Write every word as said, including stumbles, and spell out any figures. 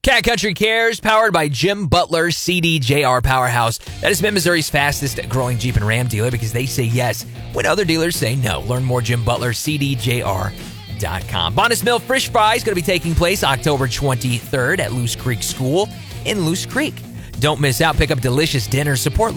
Cat Country Cares, powered by Jim Butler C D J R Powerhouse. That has been Missouri's fastest growing Jeep and Ram dealer because they say yes when other dealers say no. Learn more, Jim Butler C D J R dot com. Bonus Mill Fish Fry is going to be taking place October twenty-third at Loose Creek School in Loose Creek. Don't miss out. Pick up delicious dinners. Support